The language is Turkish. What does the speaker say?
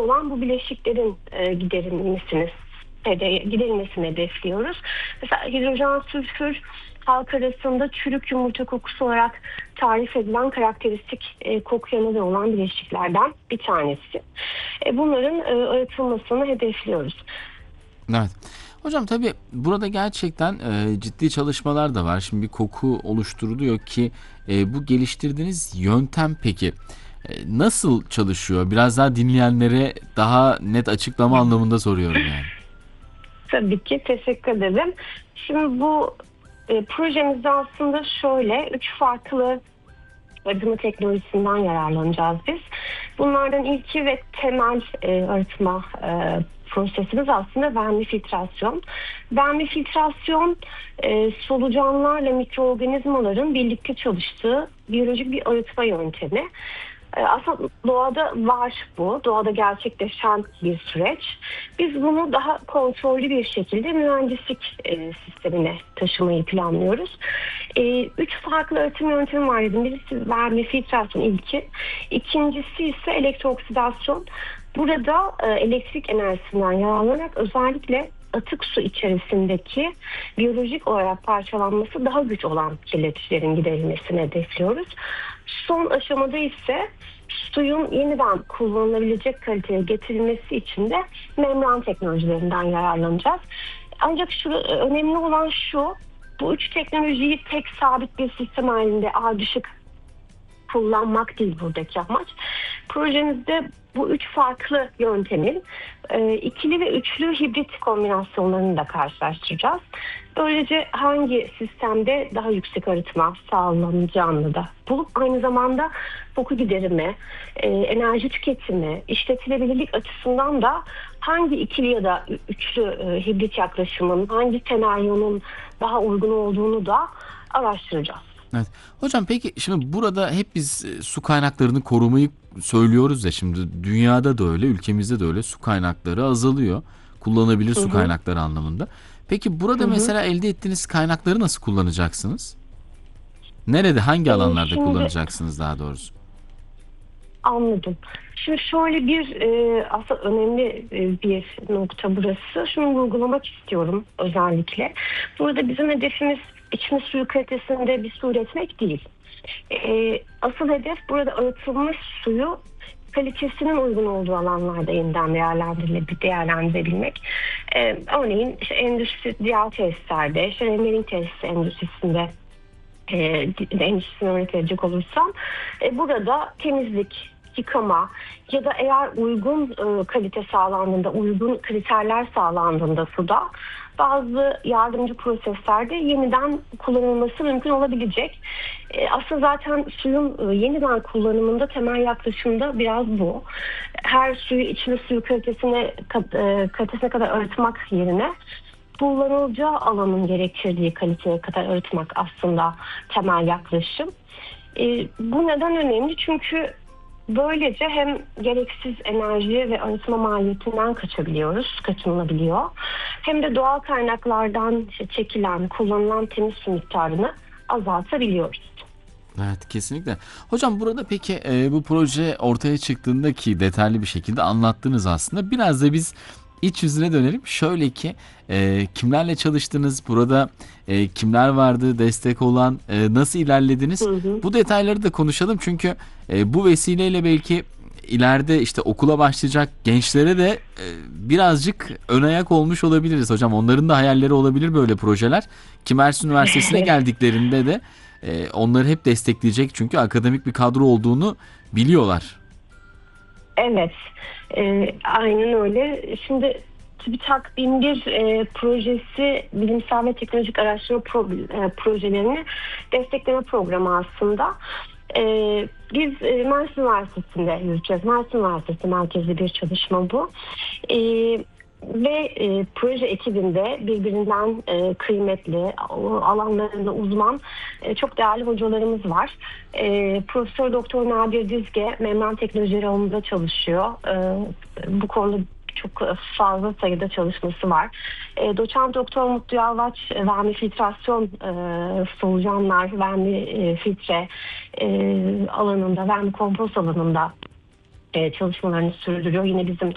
olan bu bileşiklerin giderilmesini hedefliyoruz. Mesela hidrojen sülfür halk arasında çürük yumurta kokusu olarak tarif edilen karakteristik kokuya neden olan bileşiklerden bir tanesi. Bunların arıtılmasını hedefliyoruz. Evet. Hocam tabii burada gerçekten ciddi çalışmalar da var. Şimdi bir koku oluşturuluyor ki bu geliştirdiğiniz yöntem peki nasıl çalışıyor? Biraz daha dinleyenlere daha net açıklama anlamında soruyorum yani. Tabii ki, teşekkür ederim. Şimdi bu projemizde aslında şöyle 3 farklı arıtma teknolojisinden yararlanacağız biz. Bunlardan ilki ve temel arıtma prosesimiz aslında vermifiltrasyon. Vermifiltrasyon solucanlarla mikroorganizmaların birlikte çalıştığı biyolojik bir arıtma yöntemi. Aslında doğada var bu. Doğada gerçekleşen bir süreç. Biz bunu daha kontrollü bir şekilde mühendislik sistemine taşımayı planlıyoruz. 3 farklı arıtma yöntemi var dedim. Birisi vermifiltrasyon ilki. İkincisi ise elektrooksidasyon. Burada elektrik enerjisinden yararlanarak özellikle atık su içerisindeki biyolojik olarak parçalanması daha güç olan kirleticilerin giderilmesini hedefliyoruz. Son aşamada ise suyun yeniden kullanılabilecek kaliteye getirilmesi için de membran teknolojilerinden yararlanacağız. Ancak önemli olan şu, bu 3 teknolojiyi tek sabit bir sistem halinde ardışık kullanmak değil buradaki amaç. Projemizde bu 3 farklı yöntemin ikili ve üçlü hibrit kombinasyonlarını da karşılaştıracağız. Böylece hangi sistemde daha yüksek arıtma sağlanacağını da bulup aynı zamanda koku giderimi, enerji tüketimi, işletilebilirlik açısından da hangi ikili ya da üçlü hibrit yaklaşımın, hangi senaryonun daha uygun olduğunu da araştıracağız. Evet. Hocam peki şimdi burada hep biz su kaynaklarını korumayı söylüyoruz ya, şimdi dünyada da öyle, ülkemizde de öyle, su kaynakları azalıyor. Kullanılabilir su kaynakları anlamında. Peki burada mesela elde ettiğiniz kaynakları nasıl kullanacaksınız? Nerede, hangi alanlarda kullanacaksınız daha doğrusu? Anladım. Şimdi şöyle aslında önemli bir nokta burası. Şunu vurgulamak istiyorum özellikle. Burada bizim hedefimiz içme suyu kalitesinde bir su üretmek değil. Asıl hedef burada arıtılmış suyu kalitesinin uygun olduğu alanlarda yeniden değerlendirebilmek. Örneğin endüstriyel tesislerde, engineering tesis endüstrisinde endüstrisine örnek verecek olursam burada temizlik, yıkama ya da eğer uygun kalite sağlandığında, uygun kriterler sağlandığında suda bazı yardımcı proseslerde yeniden kullanılması mümkün olabilecek. Aslında zaten suyun yeniden kullanımında temel yaklaşımda biraz bu. Her suyu içme suyu kalitesine kadar arıtmak yerine kullanılacağı alanın gerektirdiği kaliteye kadar arıtmak aslında temel yaklaşım. Bu neden önemli? Çünkü böylece hem gereksiz enerji ve arıtma maliyetinden kaçınılabiliyor. Hem de doğal kaynaklardan çekilen, kullanılan temiz su miktarını azaltabiliyoruz. Evet, kesinlikle. Hocam burada peki bu proje ortaya çıktığında ki detaylı bir şekilde anlattınız aslında. Biraz da biz iç yüzüne dönelim. Şöyle ki kimlerle çalıştınız? Burada kimler vardı? Destek olan? Nasıl ilerlediniz? Bu detayları da konuşalım. Çünkü bu vesileyle belki ileride işte okula başlayacak gençlere de birazcık ön ayak olmuş olabiliriz hocam. Onların da hayalleri olabilir böyle projeler. Kim Ersin Üniversitesi'ne geldiklerinde de onları hep destekleyecek. Çünkü akademik bir kadro olduğunu biliyorlar. Evet, aynen öyle. Şimdi TÜBİTAK 1001 projesi bilimsel ve teknolojik araştırma projelerini destekleme programı aslında. Biz Mersin Üniversitesi'nde yürüteceğiz. Mersin Üniversitesi merkezli bir çalışma bu. Ve proje ekibinde birbirinden kıymetli, alanlarında uzman çok değerli hocalarımız var. Profesör Doktor Nadir Dizge membran teknolojileri alanında çalışıyor. Bu konuda çok fazla sayıda çalışması var. Doçent Doktor Mutlu Yalvaç vermifiltrasyon solucanlar, vermifiltre alanında, vermikompost alanında çalışmalarını sürdürüyor. Yine bizim